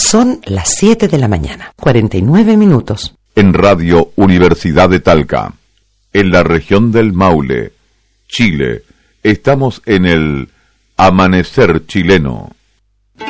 Son las 7 de la mañana, 49 minutos. En Radio Universidad de Talca, en la región del Maule, Chile, estamos en el Amanecer Chileno.